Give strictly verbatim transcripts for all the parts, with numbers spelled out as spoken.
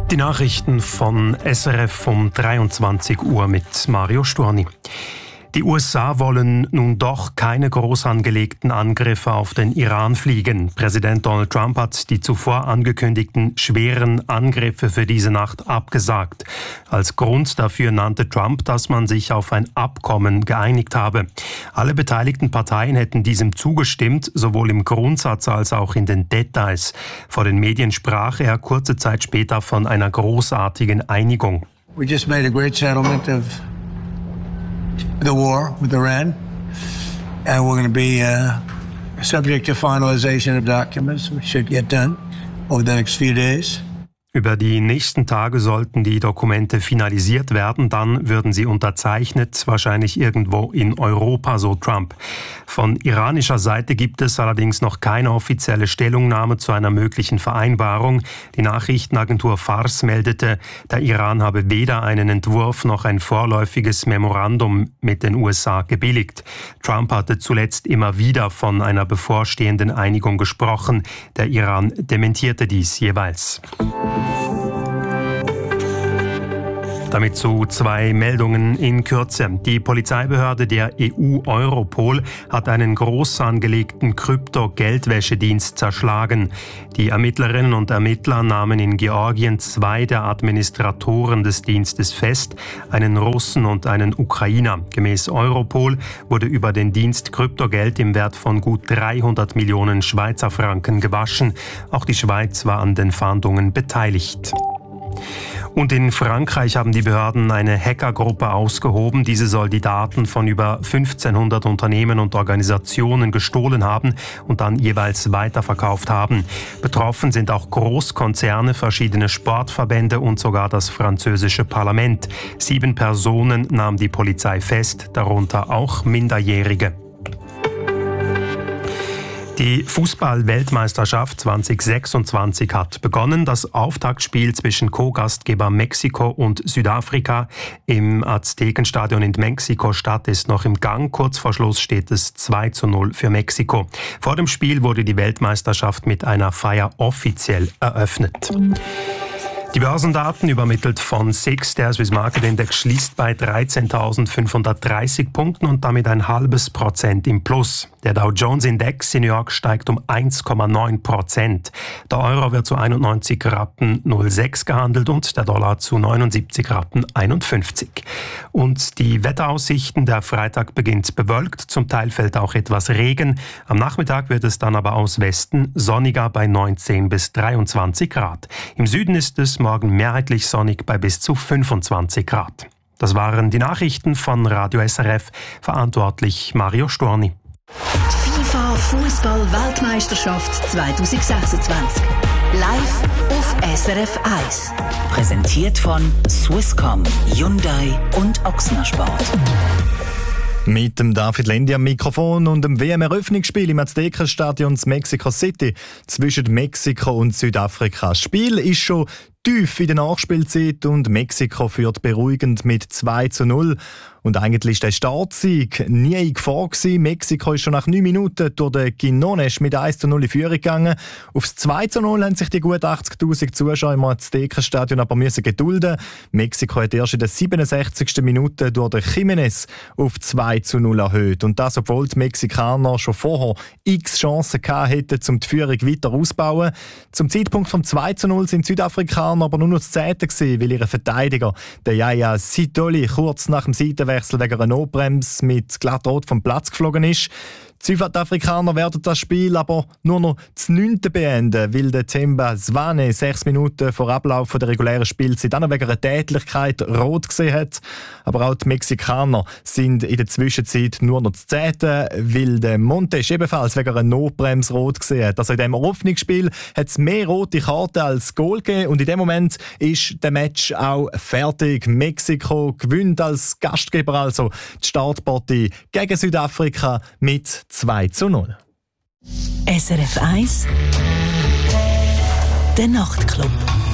Die Nachrichten von S R F um dreiundzwanzig Uhr mit Mario Storni. Die U S A wollen nun doch keine groß angelegten Angriffe auf den Iran fliegen. Präsident Donald Trump hat die zuvor angekündigten schweren Angriffe für diese Nacht abgesagt. Als Grund dafür nannte Trump, dass man sich auf ein Abkommen geeinigt habe. Alle beteiligten Parteien hätten diesem zugestimmt, sowohl im Grundsatz als auch in den Details. Vor den Medien sprach er kurze Zeit später von einer großartigen Einigung. We just made a great settlement of the war with Iran, and we're going to be uh, subject to finalization of documents, which should get done over the next few days. Über die nächsten Tage sollten die Dokumente finalisiert werden, dann würden sie unterzeichnet, wahrscheinlich irgendwo in Europa, so Trump. Von iranischer Seite gibt es allerdings noch keine offizielle Stellungnahme zu einer möglichen Vereinbarung. Die Nachrichtenagentur Fars meldete, der Iran habe weder einen Entwurf noch ein vorläufiges Memorandum mit den U S A gebilligt. Trump hatte zuletzt immer wieder von einer bevorstehenden Einigung gesprochen. Der Iran dementierte dies jeweils. Damit zu zwei Meldungen in Kürze. Die Polizeibehörde der E U Europol hat einen groß angelegten Krypto-Geldwäschedienst zerschlagen. Die Ermittlerinnen und Ermittler nahmen in Georgien zwei der Administratoren des Dienstes fest, einen Russen und einen Ukrainer. Gemäß Europol wurde über den Dienst Kryptogeld im Wert von gut dreihundert Millionen Schweizer Franken gewaschen. Auch die Schweiz war an den Fahndungen beteiligt. Und in Frankreich haben die Behörden eine Hackergruppe ausgehoben. Diese soll die Daten von über fünfzehnhundert Unternehmen und Organisationen gestohlen haben und dann jeweils weiterverkauft haben. Betroffen sind auch Großkonzerne, verschiedene Sportverbände und sogar das französische Parlament. Sieben Personen nahm die Polizei fest, darunter auch Minderjährige. Die Fußball-Weltmeisterschaft zwanzig sechsundzwanzig hat begonnen. Das Auftaktspiel zwischen Co-Gastgeber Mexiko und Südafrika im Aztekenstadion in Mexiko-Stadt ist noch im Gang. Kurz vor Schluss steht es zwei zu null für Mexiko. Vor dem Spiel wurde die Weltmeisterschaft mit einer Feier offiziell eröffnet. Die Börsendaten übermittelt von S I X, der Swiss Market Index schließt bei dreizehntausendfünfhundertdreißig Punkten und damit ein halbes Prozent im Plus. Der Dow Jones Index in New York steigt um eins Komma neun Prozent. Der Euro wird zu einundneunzig Rappen null sechs gehandelt und der Dollar zu neunundsiebzig Rappen einundfünfzig. Und die Wetteraussichten, der Freitag beginnt bewölkt, zum Teil fällt auch etwas Regen. Am Nachmittag wird es dann aber aus Westen sonniger bei neunzehn bis dreiundzwanzig Grad. Im Süden ist es morgen mehrheitlich sonnig bei bis zu fünfundzwanzig Grad. Das waren die Nachrichten von Radio S R F, verantwortlich Mario Storni. FIFA Fußball-Weltmeisterschaft zwanzig sechsundzwanzig. Live auf S R F eins. Präsentiert von Swisscom, Hyundai und Ochsner Sport. Mit dem David Lendi am Mikrofon und dem W M-Eröffnungsspiel im Aztekenstadion in Mexico City zwischen Mexiko und Südafrika. Das Spiel ist schon tief in der Nachspielzeit und Mexiko führt beruhigend mit zwei zu null. Und eigentlich ist der Startsieg nie in Gefahr gewesen. Mexiko ist schon nach neun Minuten durch den Quinones mit eins zu null in Führung gegangen. Aufs zwei zu null haben sich die gut achtzigtausend Zuschauer im Aztekenstadion aber müssen gedulden. Mexiko hat erst in der siebenundsechzigsten Minute durch den Jiménez auf zwei zu null erhöht. Und das, obwohl die Mexikaner schon vorher x Chancen gehabt hätten, um die Führung weiter auszubauen. Zum Zeitpunkt vom zwei zu null sind die Südafrikaner aber nur noch das Zehnte gewesen, weil ihr Verteidiger, der Yaya Sitoli, kurz nach dem Seitenwechsel wegen einer Notbremse mit glattrot vom Platz geflogen ist. Die Südafrikaner werden das Spiel aber nur noch zum neunten beenden, weil der Themba Zwane sechs Minuten vor Ablauf der regulären Spielzeit dann wegen einer Tätlichkeit rot gesehen hat. Aber auch die Mexikaner sind in der Zwischenzeit nur noch das zehnte, weil der Montes ebenfalls wegen einer Notbremse rot gesehen hat. Also in diesem Eröffnungsspiel hat es mehr rote Karten als Goal gegeben und in dem Moment ist der Match auch fertig. Mexiko gewinnt als Gastgeber also die Startpartie gegen Südafrika mit zwei zu null. S R F eins, der Nachtclub.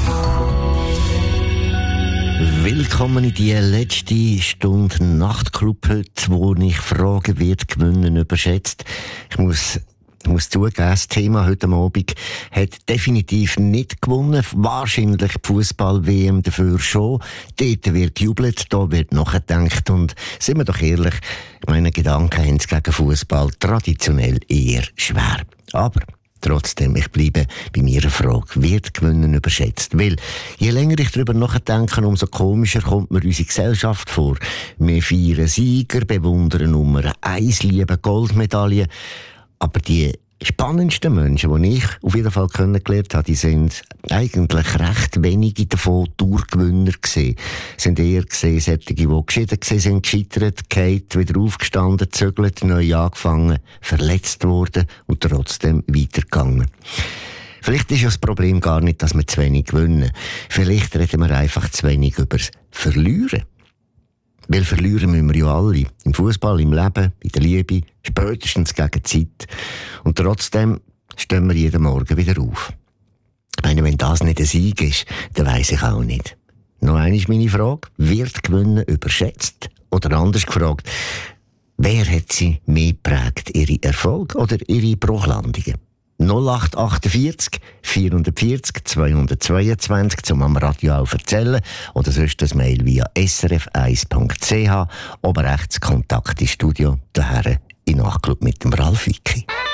Willkommen in die letzte Stunde Nachtclub heute, wo ich Fragen wird gewinnen überschätzt. Ich muss Ich muss zugeben, das Thema heute Abend hat definitiv nicht gewonnen. Wahrscheinlich die Fußball-W M dafür schon. Dort wird gejubelt, da wird nachgedacht. Und sind wir doch ehrlich, meine Gedanken haben es gegen Fußball traditionell eher schwer. Aber trotzdem, ich bleibe bei meiner Frage, wird Gewinnen überschätzt? Weil, je länger ich darüber nachdenke, umso komischer kommt mir unsere Gesellschaft vor. Wir feiern Sieger, bewundern Nummer eins, lieben Goldmedaillen. Aber die spannendsten Menschen, die ich auf jeden Fall kennengelernt habe, die sind eigentlich recht wenige davon Tourgewinner gewesen. Sind eher gesehen, solche, die geschieden gewesen sind, gescheitert, gehalten, wieder aufgestanden, zögert, neu angefangen, verletzt worden und trotzdem weitergegangen. Vielleicht ist ja das Problem gar nicht, dass wir zu wenig gewinnen. Vielleicht reden wir einfach zu wenig über das Verlieren. Weil verlieren müssen wir ja alle. Im Fußball, im Leben, in der Liebe, spätestens gegen die Zeit. Und trotzdem stehen wir jeden Morgen wieder auf. Ich meine, wenn das nicht ein Sieg ist, dann weiss ich auch nicht. Noch einmal ist meine Frage, wird Gewinnen überschätzt? Oder anders gefragt, wer hat sie mehr geprägt? Ihre Erfolge oder ihre Bruchlandungen? null acht achtundvierzig vierhundertvierzig zweihundertzweiundzwanzig zum am Radio auch erzählen oder sonst das Mail via s r f eins punkt c h oben rechts Kontakt ins Studio daher in Nachklub mit dem Ralf Wicki.